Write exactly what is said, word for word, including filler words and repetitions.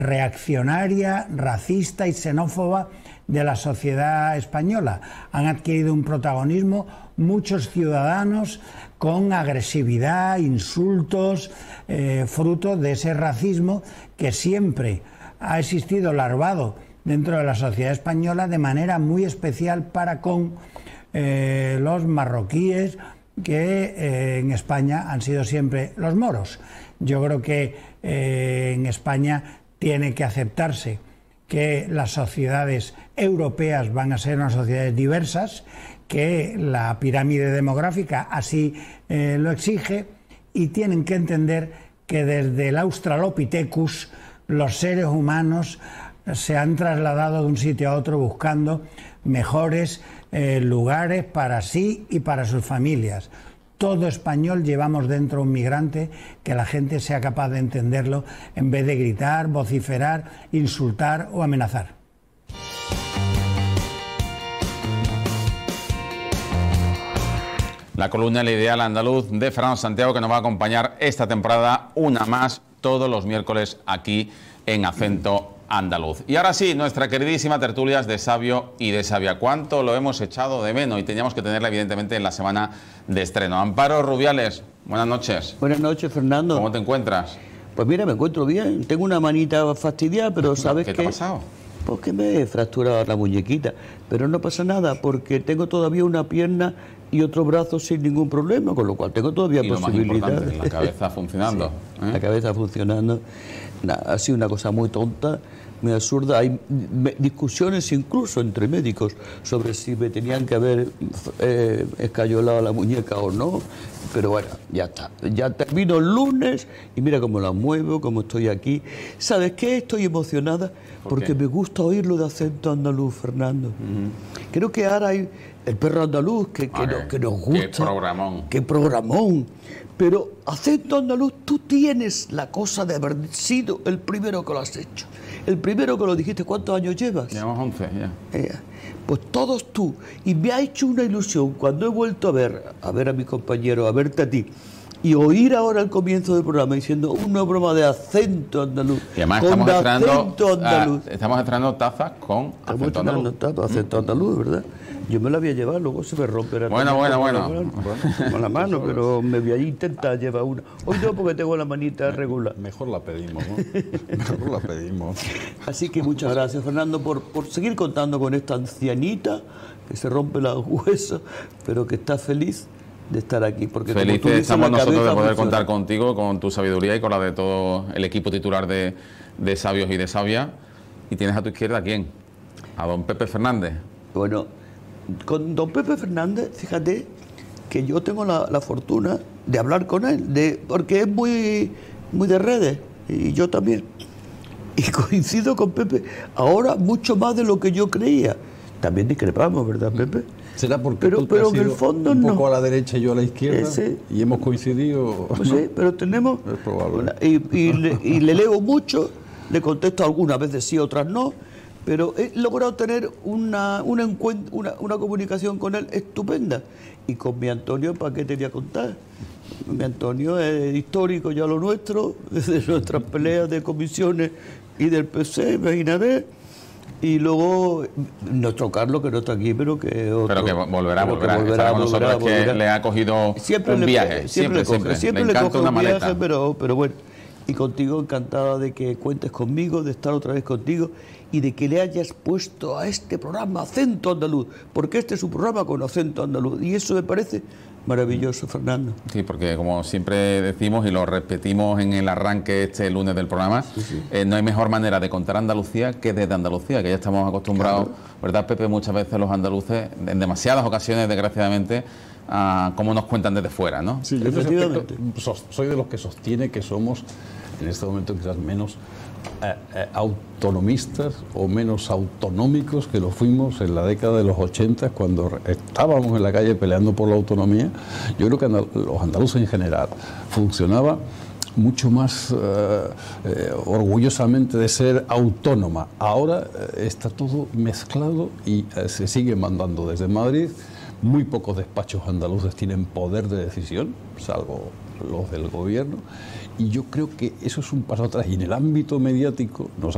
reaccionaria, racista y xenófoba de la sociedad española. Han adquirido un protagonismo muchos ciudadanos con agresividad, insultos, eh, fruto de ese racismo que siempre ha existido larvado dentro de la sociedad española, de manera muy especial para con eh, los marroquíes, que eh, en España han sido siempre los moros. Yo creo que eh, en España tiene que aceptarse que las sociedades europeas van a ser unas sociedades diversas, que la pirámide demográfica así eh, lo exige, y tienen que entender que desde el Australopithecus los seres humanos se han trasladado de un sitio a otro buscando mejores eh, lugares para sí y para sus familias. Todo español llevamos dentro un migrante, que la gente sea capaz de entenderlo en vez de gritar, vociferar, insultar o amenazar. La columna El Ideal Andaluz de Fernando Santiago, que nos va a acompañar esta temporada, una más, todos los miércoles aquí en Acento Andaluz. Y ahora sí, nuestra queridísima tertulia de sabio y de sabia. ¿Cuánto lo hemos echado de menos? Y teníamos que tenerla, evidentemente, en la semana de estreno. Amparo Rubiales, buenas noches. Buenas noches, Fernando. ¿Cómo te encuentras? Pues mira, me encuentro bien. Tengo una manita fastidiada, pero ¿sabes qué? ¿Qué te ha pasado? Pues que me he fracturado la muñequita. Pero no pasa nada, porque tengo todavía una pierna y otro brazo sin ningún problema, con lo cual tengo todavía y lo posibilidades. Más importante, la cabeza funcionando. Sí, ¿eh? La cabeza funcionando. Nah, ha sido una cosa muy tonta, muy absurda. Hay me, discusiones incluso entre médicos sobre si me tenían que haber eh, escayolado la muñeca o no. Pero bueno, ya está. Ya termino el lunes y mira cómo la muevo, cómo estoy aquí. ¿Sabes qué? Estoy emocionada ¿Por porque qué? me gusta oírlo de acento andaluz, Fernando. Uh-huh. Creo que ahora hay el perro andaluz que, que, Vale. nos, que nos gusta. Qué programón. Qué programón. Pero acento andaluz, tú tienes la cosa de haber sido el primero que lo has hecho. El primero que lo dijiste. ¿Cuántos años llevas? Llevamos once ya. Eh, pues todos tú. Y me ha hecho una ilusión cuando he vuelto a ver, a ver a mis compañeros, a verte a ti, y oír ahora el comienzo del programa diciendo una broma de acento andaluz. Y además con estamos estrenando, acento andaluz. ah, estamos estrenando tazas con Estamos acento andaluz. estrenando acento andaluz, ¿verdad? Yo me la voy a llevar, luego se me romperá. Bueno, bueno, bueno. Con la mano, pero me voy a intentar llevar una. Hoy no, porque tengo la manita regular. Mejor la pedimos, ¿no? Mejor la pedimos. Así que muchas gracias, Fernando, por, por seguir contando con esta ancianita que se rompe los huesos, pero que está feliz de estar aquí. Porque Felices como tú dices, estamos la nosotros de cabeza poder funciona. contar contigo, con tu sabiduría y con la de todo el equipo titular de, de sabios y de sabia. Y tienes a tu izquierda ¿a quién? A don Pepe Fernández. Bueno, con don Pepe Fernández, fíjate que yo tengo la, la fortuna de hablar con él, de, porque es muy, muy de redes, y yo también. Y coincido con Pepe ahora mucho más de lo que yo creía. También discrepamos, ¿verdad, Pepe? ¿Será porque pero, tú te pero has en el ido fondo un no. poco a la derecha y yo a la izquierda? Ese. Y hemos coincidido. Pues ¿no? sí, pero tenemos... Es probable. Una, y, y, le, y le leo mucho, le contesto algunas veces sí, otras no, pero he logrado tener una, una, una, una comunicación con él estupenda. Y con mi Antonio, ¿para qué te voy a contar? Mi Antonio es histórico ya lo nuestro, desde nuestras peleas de comisiones y del P C, imagínate. Y luego nuestro Carlos, que no está aquí, pero que otro, Pero que volverá, pero volverá. que volverá, Estará con nosotros, volverá, es que volverá. le ha cogido Siempre un le, viaje. Siempre, Siempre, siempre. le coge, siempre le le encanta coge una un maleta. viaje, pero, pero bueno. Y contigo, encantada de que cuentes conmigo, de estar otra vez contigo y de que le hayas puesto a este programa acento andaluz, porque este es un programa con acento andaluz. Y eso me parece maravilloso, Fernando. Sí, porque como siempre decimos y lo repetimos en el arranque este lunes del programa, sí, sí. Eh, no hay mejor manera de contar Andalucía que desde Andalucía, que ya estamos acostumbrados, claro. ¿Verdad, Pepe? Muchas veces los andaluces, en demasiadas ocasiones, desgraciadamente, a cómo nos cuentan desde fuera, ¿no? Sí, yo en ese aspecto soy de los que sostiene que somos, en este momento, quizás menos eh, eh, autonomistas o menos autonómicos que lo fuimos en la década de los ochenta, cuando estábamos en la calle peleando por la autonomía. Yo creo que andal los andaluces en general funcionaba mucho más eh, eh, orgullosamente de ser autónoma. Ahora eh, está todo mezclado y eh, se sigue mandando desde Madrid. Muy pocos despachos andaluces tienen poder de decisión, salvo los del gobierno, y yo creo que eso es un paso atrás. Y en el ámbito mediático nos